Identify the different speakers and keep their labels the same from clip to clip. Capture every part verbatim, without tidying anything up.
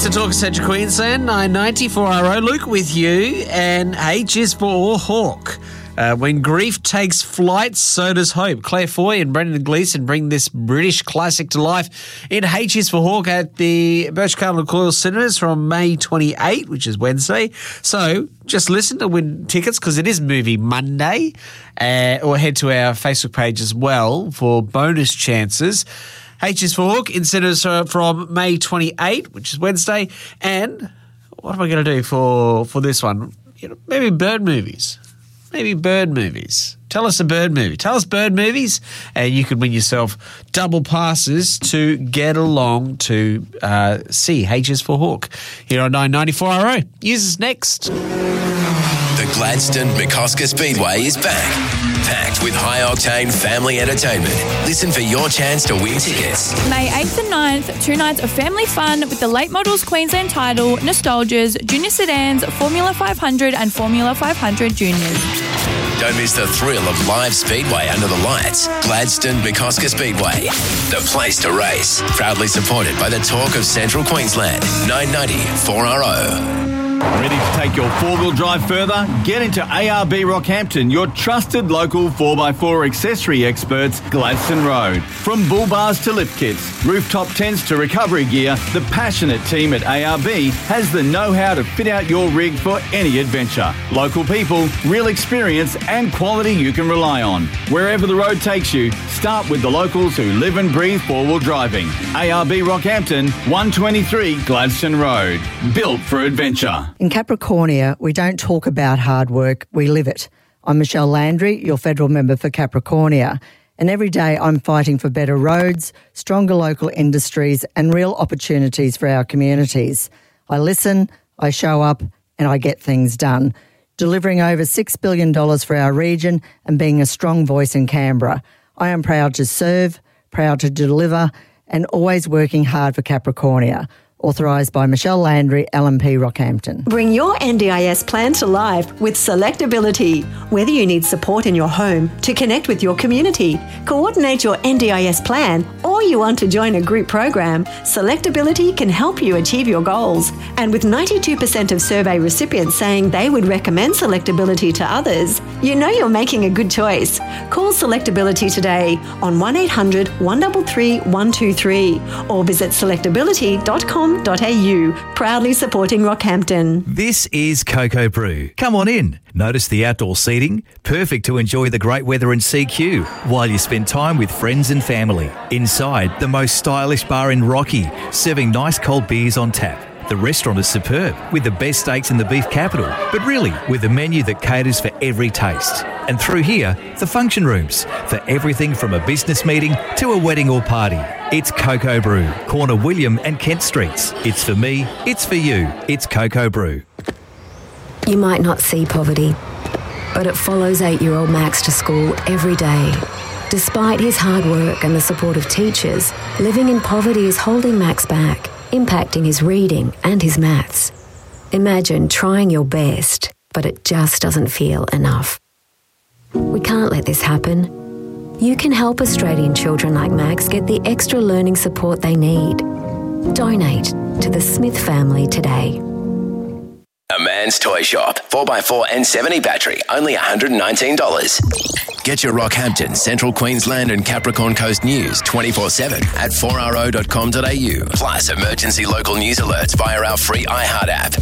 Speaker 1: It's the Talk of Central Queensland, nine ninety for R O. Luke with you, and H is for Hawk. Uh, when grief takes flight, so does hope. Claire Foy and Brendan Gleeson bring this British classic to life in H is for Hawk at the Birch Cardinal Coyle Cinemas from May twenty-eighth, which is Wednesday. So just listen to win tickets because it is Movie Monday, uh, or head to our Facebook page as well for bonus chances. H is for Hawk in cinemas from May twenty-eighth, which is Wednesday. And what am I going to do for, for this one? You know, maybe bird movies. Maybe bird movies. Tell us a bird movie. Tell us bird movies, and you can win yourself double passes to get along to uh, see H is for Hawk here on nine ninety-four R O. Use us next.
Speaker 2: The Gladstone McCosker Speedway is back, packed with high-octane family entertainment. Listen for your chance to win tickets.
Speaker 3: May eighth and ninth, two nights of family fun with the Late Models Queensland title, Nostalgias, Junior Sedans, Formula five hundred and Formula five hundred Juniors.
Speaker 2: Don't miss the thrill of live speedway under the lights. Gladstone McCosker Speedway, the place to race. Proudly supported by the Talk of Central Queensland, nine ninety for R O.
Speaker 4: Ready to take your four-wheel drive further? Get into A R B Rockhampton, your trusted local four by four accessory experts, Gladstone Road. From bull bars to lift kits, rooftop tents to recovery gear, the passionate team at A R B has the know-how to fit out your rig for any adventure. Local people, real experience and quality you can rely on. Wherever the road takes you, start with the locals who live and breathe four-wheel driving. A R B Rockhampton, one twenty-three Gladstone Road. Built for adventure.
Speaker 5: In Capricornia, we don't talk about hard work, we live it. I'm Michelle Landry, your federal member for Capricornia, and every day I'm fighting for better roads, stronger local industries and real opportunities for our communities. I listen, I show up and I get things done, delivering over six billion dollars for our region and being a strong voice in Canberra. I am proud to serve, proud to deliver and always working hard for Capricornia. Authorised by Michelle Landry, L M P Rockhampton.
Speaker 6: Bring your N D I S plan to life with Selectability. Whether you need support in your home to connect with your community, coordinate your N D I S plan, or you want to join a group program, Selectability can help you achieve your goals. And with ninety-two percent of survey recipients saying they would recommend Selectability to others, you know you're making a good choice. Call Selectability today on one eight hundred, one three three, one two three or visit selectability dot com. .au, proudly supporting Rockhampton.
Speaker 7: This is Cocoa Brew. Come on in. Notice the outdoor seating, perfect to enjoy the great weather in C Q while you spend time with friends and family. Inside, the most stylish bar in Rocky, serving nice cold beers on tap. The restaurant is superb, with the best steaks in the beef capital, but really with a menu that caters for every taste. And through here, the function rooms, for everything from a business meeting to a wedding or party. It's Cocoa Brew, corner William and Kent Streets. It's for me, it's for you, it's Cocoa Brew.
Speaker 8: You might not see poverty, but it follows eight-year-old Max to school every day. Despite his hard work and the support of teachers, living in poverty is holding Max back, impacting his reading and his maths. Imagine trying your best, but it just doesn't feel enough. We can't let this happen. You can help Australian children like Max get the extra learning support they need. Donate to the Smith family today.
Speaker 2: A Man's Toy Shop, four by four and seventy battery, only one hundred nineteen dollars. Get your Rockhampton, Central Queensland and Capricorn Coast news twenty-four seven at four r o dot com dot a u. Plus emergency local news alerts via our free iHeart app.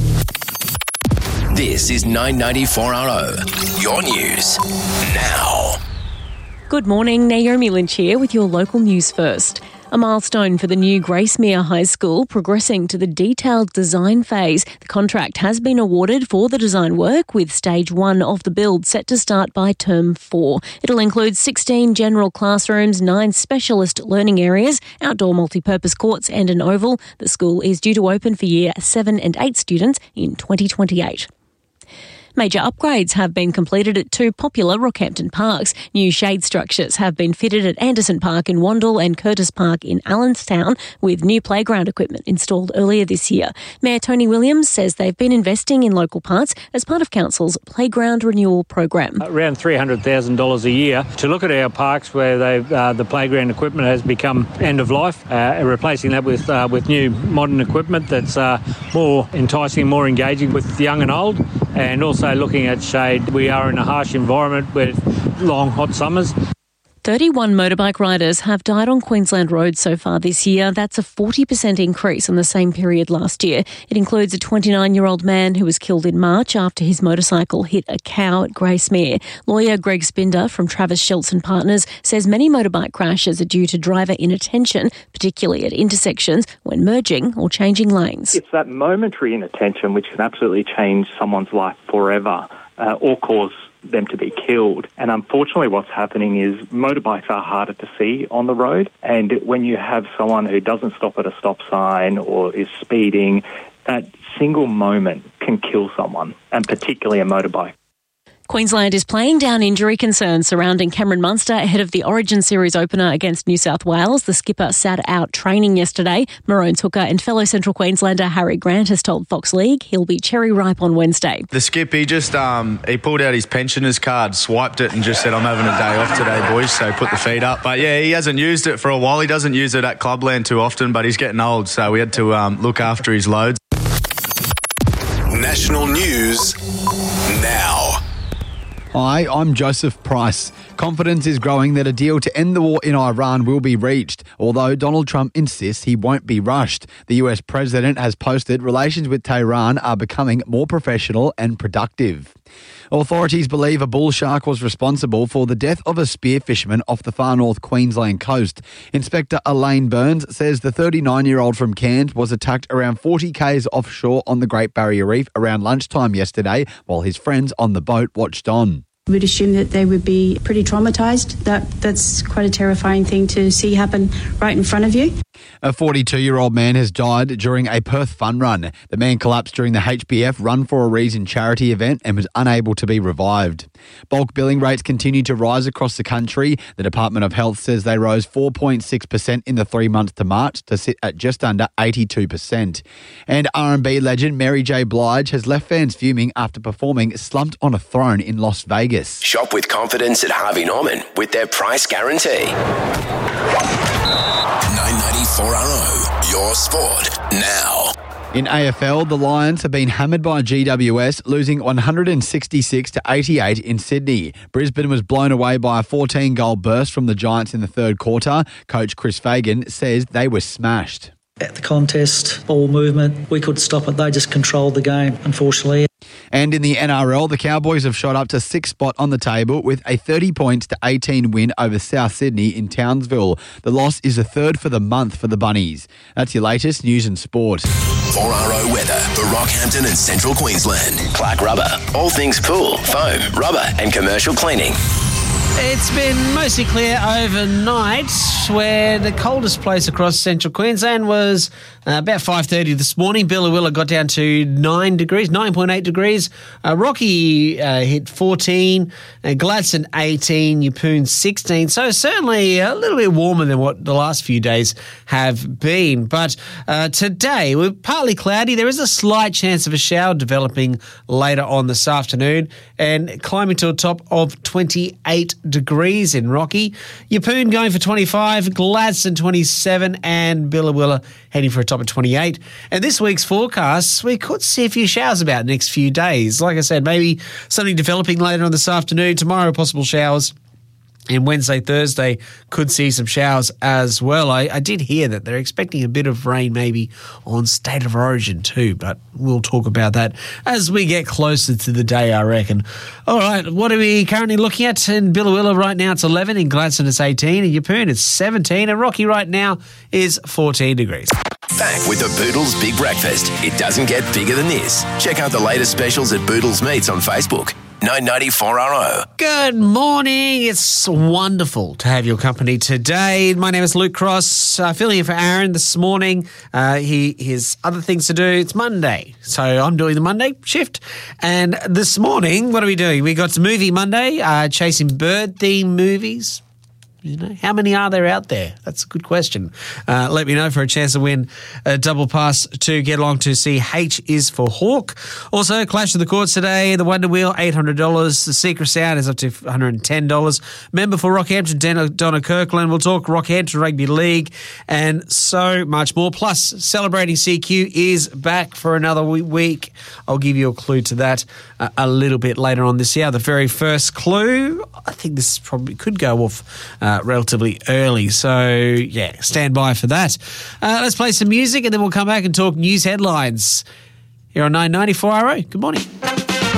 Speaker 2: This is nine ninety-four R O, your news now.
Speaker 9: Good morning, Naomi Lynch here with your local news first. A milestone for the new Gracemere High School progressing to the detailed design phase. The contract has been awarded for the design work with stage one of the build set to start by term four. It'll include sixteen general classrooms, nine specialist learning areas, outdoor multi-purpose courts and an oval. The school is due to open for year seven and eight students in twenty twenty-eight. Major upgrades have been completed at two popular Rockhampton parks. New shade structures have been fitted at Anderson Park in Wandle and Curtis Park in Allenstown, with new playground equipment installed earlier this year. Mayor Tony Williams says they've been investing in local parks as part of Council's Playground Renewal Program.
Speaker 10: Around three hundred thousand dollars a year to look at our parks where they've, uh, the playground equipment has become end of life, uh, replacing that with uh, with new modern equipment that's uh, more enticing, more engaging with young and old, and also looking at shade. We are in a harsh environment with long, hot summers.
Speaker 9: thirty-one motorbike riders have died on Queensland roads so far this year. That's a forty percent increase on the same period last year. It includes a twenty-nine-year-old man who was killed in March after his motorcycle hit a cow at Gracemere. Lawyer Greg Spinder from Travis Schultz and Partners says many motorbike crashes are due to driver inattention, particularly at intersections when merging or changing lanes.
Speaker 11: It's that momentary inattention which can absolutely change someone's life forever uh, or cause them to be killed. And unfortunately what's happening is motorbikes are harder to see on the road, and when you have someone who doesn't stop at a stop sign or is speeding, that single moment can kill someone, and particularly a motorbike.
Speaker 9: Queensland is playing down injury concerns surrounding Cameron Munster ahead of the Origin Series opener against New South Wales. The skipper sat out training yesterday. Maroons hooker and fellow Central Queenslander Harry Grant has told Fox League he'll be cherry ripe on Wednesday.
Speaker 12: The skip, he just um, he pulled out his pensioners card, swiped it and just said, I'm having a day off today, boys, so put the feet up. But yeah, he hasn't used it for a while. He doesn't use it at Clubland too often, but he's getting old, so we had to um, look after his loads.
Speaker 2: National news now.
Speaker 13: Hi, I'm Joseph Price. Confidence is growing that a deal to end the war in Iran will be reached, although Donald Trump insists he won't be rushed. The U S president has posted relations with Tehran are becoming more professional and productive. Authorities believe a bull shark was responsible for the death of a spear fisherman off the far north Queensland coast. Inspector Elaine Burns says the thirty-nine-year-old from Cairns was attacked around forty kays offshore on the Great Barrier Reef around lunchtime yesterday, while his friends on the boat watched on.
Speaker 14: We'd assume that they would be pretty traumatised. That That's quite a terrifying thing to see happen right in front of you.
Speaker 13: A forty-two-year-old man has died during a Perth fun run. The man collapsed during the H B F Run for a Reason charity event and was unable to be revived. Bulk billing rates continue to rise across the country. The Department of Health says they rose four point six percent in the three months to March to sit at just under eighty-two percent. And R and B legend Mary J. Blige has left fans fuming after performing Slumped on a Throne in Las Vegas.
Speaker 2: Shop with confidence at Harvey Norman with their price guarantee. nine ninety-four R O, your sport now.
Speaker 13: In A F L, the Lions have been hammered by G W S, losing one hundred sixty-six to eighty-eight in Sydney. Brisbane was blown away by a fourteen-goal burst from the Giants in the third quarter. Coach Chris Fagan says they were smashed.
Speaker 15: At the contest, ball movement, we could stop it. They just controlled the game, unfortunately.
Speaker 13: And in the N R L, the Cowboys have shot up to sixth spot on the table with a thirty points to eighteen win over South Sydney in Townsville. The loss is a third for the month for the Bunnies. That's your latest news and sport.
Speaker 2: four R O weather for Rockhampton and Central Queensland. Clark Rubber, all things pool, foam, rubber and commercial cleaning.
Speaker 1: It's been mostly clear overnight, where the coldest place across central Queensland was uh, about five thirty this morning. Billawilla got down to nine degrees, nine point eight degrees. Uh, Rocky uh, hit fourteen, uh, Gladstone eighteen, Yeppoon sixteen. So certainly a little bit warmer than what the last few days have been. But uh, today, we're partly cloudy. There is a slight chance of a shower developing later on this afternoon, and climbing to a top of twenty-eight degrees in Rocky. Yeppoon going for twenty-five, Gladstone twenty-seven, and Billawilla heading for a top of twenty-eight. And this week's forecasts, we could see a few showers about the next few days. Like I said, maybe something developing later on this afternoon. Tomorrow, possible showers. And Wednesday, Thursday could see some showers as well. I, I did hear that they're expecting a bit of rain maybe on State of Origin too, but we'll talk about that as we get closer to the day, I reckon. All right, what are we currently looking at? In Billawilla right now it's eleven, in Gladstone it's eighteen, in Yeppoon it's seventeen, and Rocky right now is fourteen degrees.
Speaker 2: Back with the Boodles Big Breakfast. It doesn't get bigger than this. Check out the latest specials at Boodles Meats on Facebook. nine ninety-four R O.
Speaker 1: Good morning. It's wonderful to have your company today. My name is Luke Cross. Uh, filling in for Aaron this morning. Uh, he, he has other things to do. It's Monday, so I'm doing the Monday shift. And this morning, what are we doing? We got Movie Monday, uh, chasing bird-themed movies. You know, how many are there out there? That's a good question. Uh, let me know for a chance to win a double pass to get along to see H is for Hawk. Also, Clash of the Courts today. The Wonder Wheel, eight hundred dollars. The Secret Sound is up to one hundred ten dollars. Member for Rockhampton, Donna, Donna Kirkland. We'll talk Rockhampton Rugby League and so much more. Plus, Celebrating C Q is back for another week. I'll give you a clue to that uh, a little bit later on this year. The very first clue, I think this probably could go off uh, Uh, relatively early. So, yeah, stand by for that. Uh, let's play some music and then we'll come back and talk news headlines here on nine ninety-four R O. Good morning.